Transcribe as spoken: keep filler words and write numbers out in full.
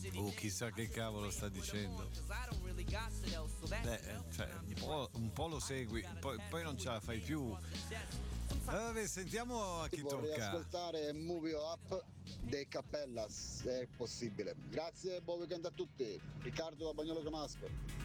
Oh, chissà che cavolo sta dicendo. Beh, cioè, un po', un po' lo segui, poi, poi non ce la fai più. Vabbè, sentiamo a chi Vorrei tocca. ascoltare Movie Up dei Cappella, se è possibile. Grazie e buon weekend a tutti. Riccardo da Bagnolo Cremasco.